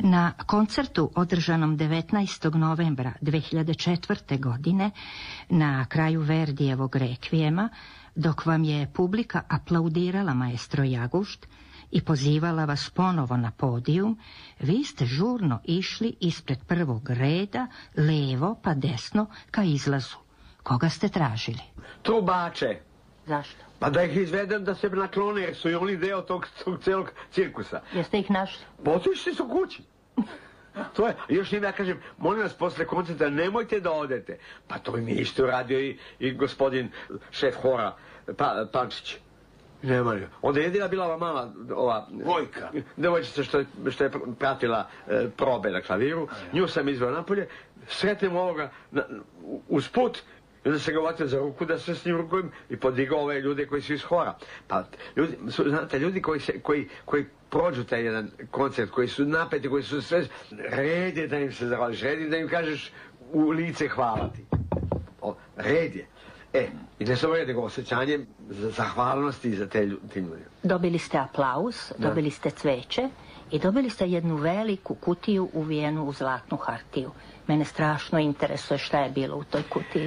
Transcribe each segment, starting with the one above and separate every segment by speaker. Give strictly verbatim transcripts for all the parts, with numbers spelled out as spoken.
Speaker 1: Na koncertu održanom devetnaestog novembra dve hiljade četvrte. godine na kraju Verdijevog rekvijema, dok vam je publika aplaudirala maestro Jagušt i pozivala vas ponovo na podijum, vi ste žurno išli ispred prvog reda, levo pa desno, ka izlazu. Koga ste tražili?
Speaker 2: Trubače.
Speaker 3: Zašto?
Speaker 2: Pa da ih izvedem da se naklone, jer su i oni deo tog, tog celog cirkusa.
Speaker 3: Jeste ih našli?
Speaker 2: Otišli su kući. To je, još njim ja kažem, molim vas posle koncerta, nemojte da odete. Pa to mi je isto uradio i, i gospodin šef hora, pa, Pančić. Nema li. Onda je jedina bila ova mala, ova...
Speaker 4: Vojka.
Speaker 2: Devojčica što je, što je pratila e, probe na klaviru. Nju sam izveo napolje, sretnem ovoga na, uz put, i onda se ga uvatio za ruku da se s njim rukujem i podigao ove ljude koji su iz hora. Pa, ljudi, su, znate, ljudi koji, se, koji, koji prođu taj jedan koncert, koji su napeti, koji su sve... Red je da im se zahvališ, red je da im kažeš u lice hvala ti. O, red je. E, i ne samo red, nego osjećanje za zahvalnosti za te ljudi.
Speaker 3: Dobili ste aplauz, da. Dobili ste cveće i dobili ste jednu veliku kutiju uvijenu u zlatnu hartiju. Mene strašno interesuje šta je bilo u toj kutiji.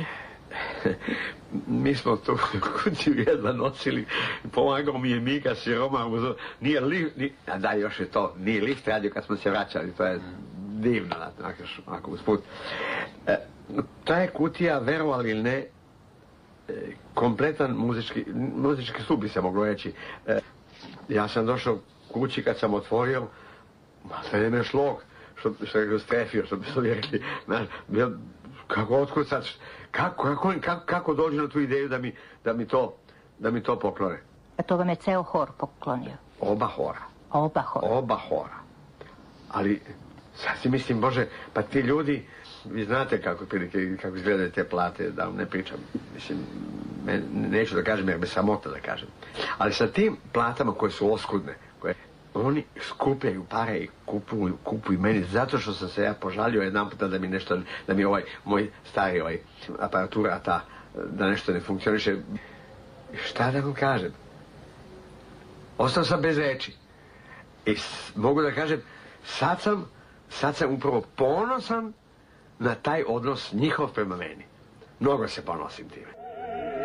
Speaker 2: Mi smo tu kutiju jedva nosili, pomagao mi je Mika Siroma, nije lift, ni, a da još je to, nije lift radio kad smo se vraćali, to je divno, ako usput. E, ta je kutija, verovali ili ne, kompletan muzički, muzički stup bi se moglo reći. E, ja sam došao kući kad sam otvorio, ma sve je me šlog, što, što je strefio, što bi se rekli, znaš, kako otkucat, kako, kako, kako, kako dođe na tu ideju da mi, da mi to, da mi to poklone.
Speaker 3: A to vam je ceo hor poklonio?
Speaker 2: Oba hora.
Speaker 3: Oba hora?
Speaker 2: Oba hora. Ali, sad si mislim, Bože, pa ti ljudi, vi znate kako, kako izgledaju te plate, da vam ne pričam, mislim, ne, neću da kažem jer me samota da kažem. Ali sa tim platama koje su oskudne, koje oni skupljaju pare i kupuju, kupuju meni, zato što sam se ja požalio jedan puta da mi nešto, da mi ovaj, moj stari ovaj aparatura ta, da nešto ne funkcioniše. Šta da vam kažem? Ostao sam bez reči. I mogu da kažem, sad sam, sad sam upravo ponosan na taj odnos njihov prema meni. Mnogo se ponosim time.